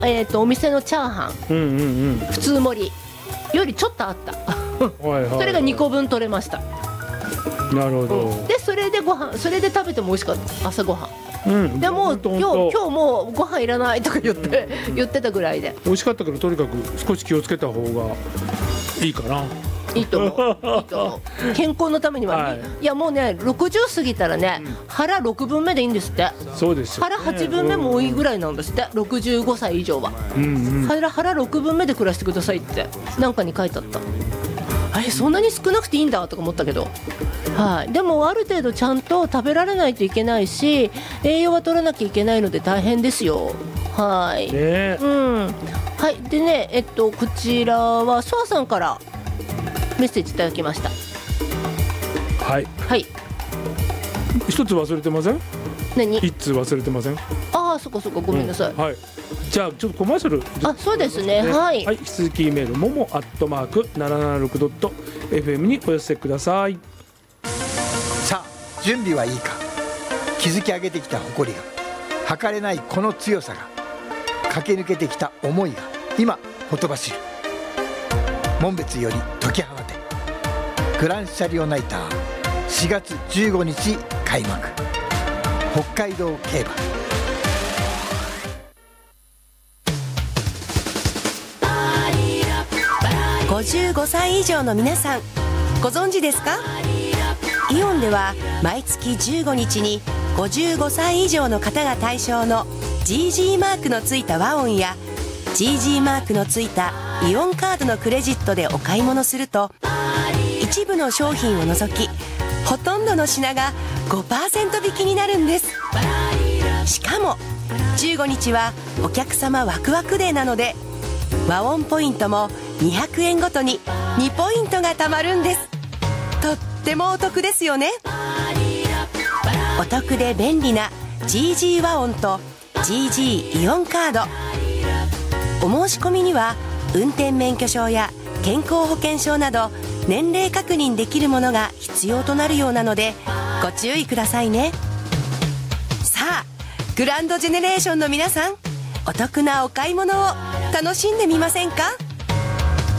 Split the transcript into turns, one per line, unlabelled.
お店のチャーハン、普通盛りよりちょっとあったそれが2個分取れました。
なるほど。
でそれで食べても美味しかった、朝ごはん。でも今日もうご飯いらないとか言ってたぐらいで
美味しかったから、とにかく少し気をつけた方がいいかな。
いいと思う健康のためにはね。いやもうね、60過ぎたらね、腹6分目でいいんですって。
そうですよね。
腹8分目も多いぐらいなんですって、65歳以上は。腹6分目で暮らしてくださいってなんかに書いてあった。そんなに少なくていいんだとか思ったけど、でもある程度ちゃんと食べられないといけないし、栄養は取らなきゃいけないので大変ですよ。でね、こちらはソワさんからメッセージいただきました。
一つ忘れてません？
何？
一通忘れてません？
そっかごめんなさい。
じゃあちょっとコマーシャル。
そうですね。
引き続きメールmomo@776.fm にお寄せください。
さあ準備はいいか。築き上げてきた誇りが、測れないこの強さが、駆け抜けてきた思いが今ほとばしる。紋別より解き放て、グランシャリオナイター4月15日開幕。北海道競馬。
55歳以上の皆さん、ご存知ですか？イオンでは毎月15日に55歳以上の方が対象の GG マークのついた和音や GG マークのついたイオンカードのクレジットでお買い物すると、一部の商品を除きほとんどの品が 5% 引きになるんです。しかも15日はお客様ワクワクデーなので、和音ポイントも200円ごとに2ポイントが貯まるんです。とってもお得ですよね。お得で便利な GG 和音と GG イオンカード。お申し込みには運転免許証や健康保険証など年齢確認できるものが必要となるようなのでご注意くださいね。さあグランドジェネレーションの皆さん、お得なお買い物を楽しんでみませんか？